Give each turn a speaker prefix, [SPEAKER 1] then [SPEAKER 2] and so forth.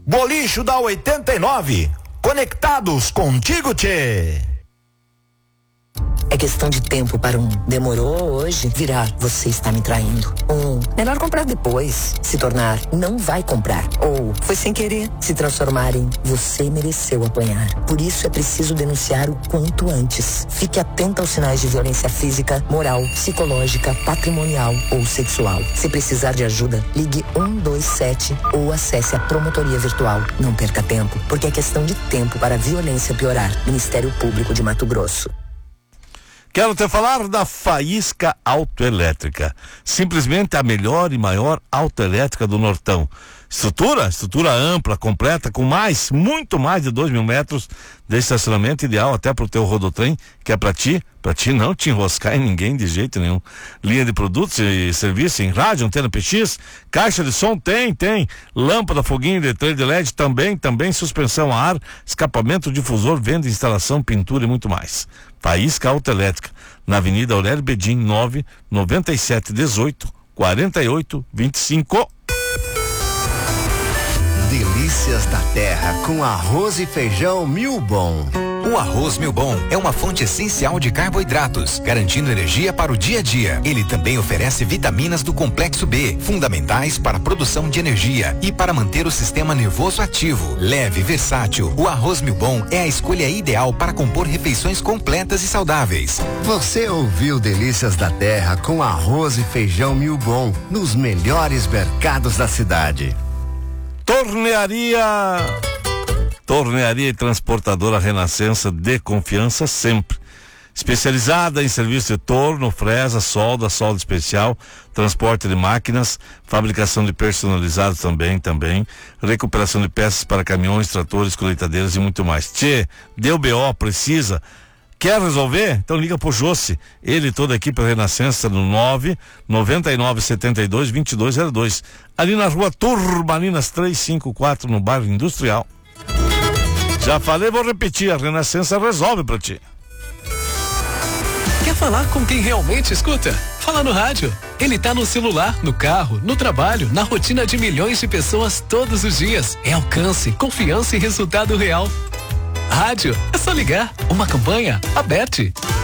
[SPEAKER 1] Bolicho da 89. Conectados contigo, tchê.
[SPEAKER 2] É questão de tempo para um demorou hoje virar você está me traindo. Melhor comprar depois. Se tornar não vai comprar. Ou foi sem querer se transformar em você mereceu apanhar. Por isso é preciso denunciar o quanto antes. Fique atento aos sinais de violência física, moral, psicológica, patrimonial ou sexual. Se precisar de ajuda, ligue 127 ou acesse a promotoria virtual. Não perca tempo, porque é questão de tempo para a violência piorar. Ministério Público de Mato Grosso.
[SPEAKER 3] Quero te falar da Faísca Autoelétrica. Simplesmente a melhor e maior autoelétrica do Nortão. Estrutura ampla, completa, com muito mais de 2.000 metros de estacionamento, ideal até pro teu rodotrem, que é pra ti não te enroscar em ninguém de jeito nenhum. Linha de produtos e serviço em rádio, antena PX, caixa de som, tem, lâmpada, foguinho de 3 de LED, também suspensão a ar, escapamento, difusor, venda, instalação, pintura e muito mais. Faísca Autoelétrica, na Avenida Aurélio Bedin, 99718-4825.
[SPEAKER 4] Delícias da terra com arroz e feijão Mil Bom.
[SPEAKER 5] O arroz Mil Bom é uma fonte essencial de carboidratos, garantindo energia para o dia a dia. Ele também oferece vitaminas do complexo B, fundamentais para a produção de energia e para manter o sistema nervoso ativo. Leve e versátil, o arroz Mil Bom é a escolha ideal para compor refeições completas e saudáveis.
[SPEAKER 4] Você ouviu Delícias da Terra com arroz e feijão Mil Bom, nos melhores mercados da cidade. Tornearia e transportadora Renascença, de confiança sempre. Especializada em serviço de torno, fresa, solda especial, transporte de máquinas, fabricação de personalizados também, recuperação de peças para caminhões, tratores, colheitadeiras e muito mais. Tchê, deu BO, precisa, quer resolver? Então liga pro Jossi, ele e toda a equipe da Renascença no 999722202, ali na rua Turbaninas 354, no bairro Industrial. Já falei, vou repetir, a Renascença resolve pra ti.
[SPEAKER 6] Quer falar com quem realmente escuta? Fala no rádio. Ele tá no celular, no carro, no trabalho, na rotina de milhões de pessoas todos os dias. É alcance, confiança e resultado real. Rádio, é só ligar. Uma campanha, Aberte.